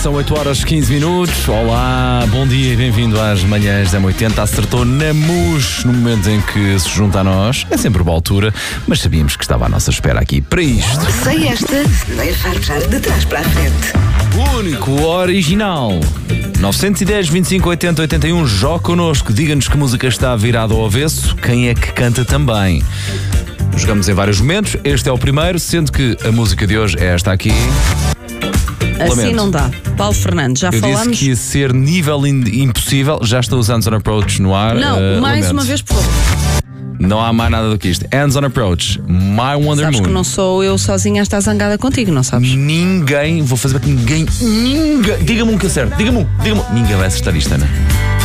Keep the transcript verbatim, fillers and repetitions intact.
são oito horas e quinze minutos. Olá, bom dia e bem-vindo às manhãs da M oitenta. Acertou na mus no momento em que se junta a nós. É sempre boa altura, mas sabíamos que estava à nossa espera aqui para isto. Sei esta, nem farjar de trás para a frente. O único, o original. nove um zero, vinte e cinco, oitenta, oitenta e um. Jogue connosco, diga-nos que música está virada ao avesso, quem é que canta também. Jogamos em vários momentos, este é o primeiro, sendo que a música de hoje é esta aqui. Assim Lamento. não dá. Paulo Fernandes, já Eu falamos. disse que ia ser nível in- impossível, já estou usando Hands on Approach no ar. Não, uh, mais lamento. uma vez, por favor. Não há mais nada do que isto. Hands on Approach, My Wonder Sabes Moon. que não sou eu sozinha a estar zangada contigo, não sabes? Ninguém, vou fazer para que ninguém, ninguém, diga-me um que acerto, diga-me um, diga-me um. Ninguém vai acertar isto, Ana.